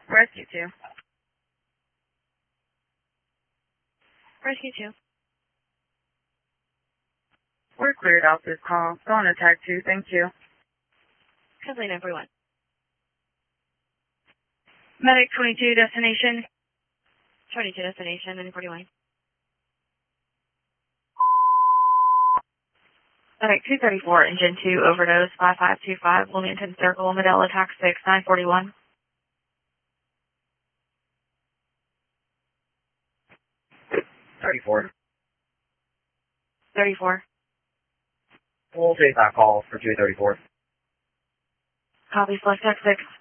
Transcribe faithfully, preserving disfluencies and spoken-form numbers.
Rescue two. Rescue two. We're cleared off this call. Go on to tag two. Thank you. Complete everyone. Medic twenty-two, destination. twenty-two, destination, nine forty-one. Medic two thirty-four, engine two, overdose, five five two five, Wilmington Circle, Medell attack six, nine forty-one. thirty-four. thirty-four. We'll take that call for two thirty-four. Copy, select tech six.